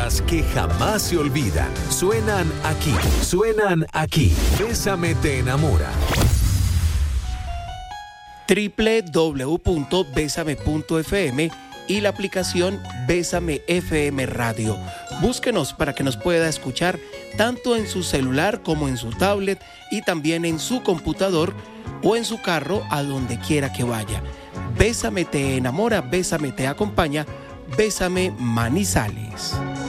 melodías que jamás se olvidan. Suenan aquí. Suenan aquí. Bésame te enamora. www.besame.fm y la aplicación Bésame FM Radio. Búsquenos para que nos pueda escuchar tanto en su celular como en su tablet y también en su computador o en su carro, a donde quiera que vaya. Bésame te enamora, Bésame te acompaña, Bésame Manizales.